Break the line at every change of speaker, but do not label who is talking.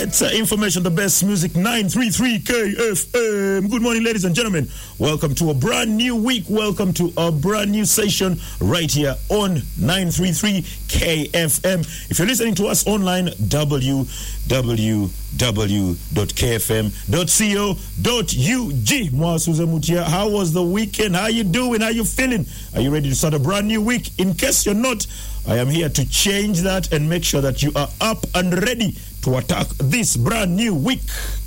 Better information, the best music, 933 KFM. Good morning, ladies and gentlemen. Welcome to a brand new week. Welcome to a brand new session right here on 933 KFM. If you're listening to us online, www.kfm.co.ug. Mwasuze Mutia, how was the weekend? How you doing? How you feeling? Are you ready to start a brand new week? In case you're not, I am here to change that and make sure that you are up and ready to attack this brand new week.